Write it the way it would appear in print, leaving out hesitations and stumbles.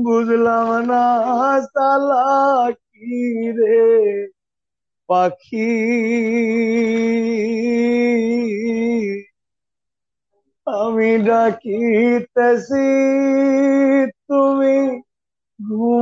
বুঝলাম না সালা কি রে পাখি, আমি ডাকিতেছি তুমি